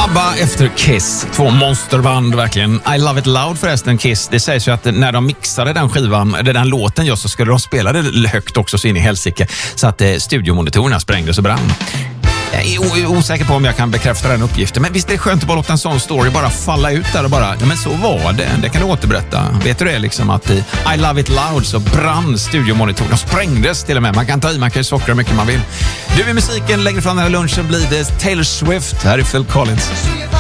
ABBA efter Kiss. Två monsterband verkligen. I Love It Loud förresten, Kiss. Det sägs ju att när de mixade den skivan, den låten just, så skulle de spela det högt också så in i helsike. Så att studiomonitorerna sprängdes och brann. Jag är osäker på om jag kan bekräfta den uppgiften. Men visst är det skönt att bara låta en sån story bara falla ut där och bara, ja men så var det. Det kan du återberätta. Vet du det liksom att i I Love It Loud så brann studiomonitorn. De sprängdes till och med. Man kan ta i, man kan ju sockra hur mycket man vill. Du, i musiken längre fram den här lunchen blir det Taylor Swift. Här är Phil Collins.